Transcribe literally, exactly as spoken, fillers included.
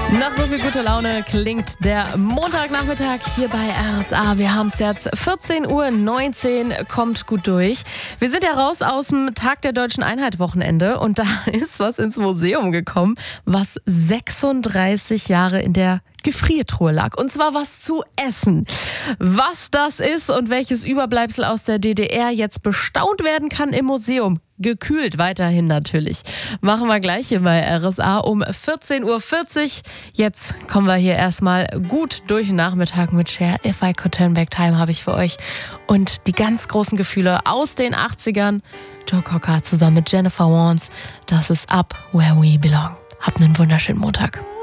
Nach so viel guter Laune klingt der Montagnachmittag hier bei R S A. Wir haben es jetzt vierzehn Uhr neunzehn, kommt gut durch. Wir sind ja raus aus dem Tag der Deutschen Einheit Wochenende und da ist was ins Museum gekommen, was sechsunddreißig Jahre in der Gefriertruhe lag. Und zwar was zu essen. Was das ist und welches Überbleibsel aus der D D R jetzt bestaunt werden kann im Museum. Gekühlt weiterhin natürlich. Machen wir gleich hier bei R S A um vierzehn Uhr vierzig. Jetzt kommen wir hier erstmal gut durch den Nachmittag mit Cher. If I Could Turn Back Time habe ich für euch. Und die ganz großen Gefühle aus den achtzigern. Joe Cocker zusammen mit Jennifer Warnes. Das ist Up Where We Belong. Habt einen wunderschönen Montag.